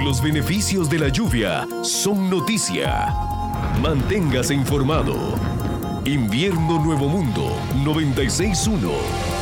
Los beneficios de la lluvia son noticia. Manténgase informado. Invierno Nuevo Mundo 96.1.